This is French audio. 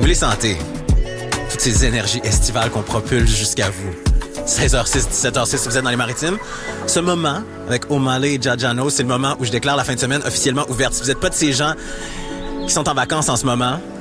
les sentez. Toutes ces énergies estivales qu'on propulse jusqu'à vous. 16h06, 17h06, vous êtes dans les Maritimes. Ce moment, avec O'Malley et Jajano, c'est le moment où je déclare la fin de semaine officiellement ouverte. Si vous n'êtes pas de ces gens qui sont en vacances en ce moment,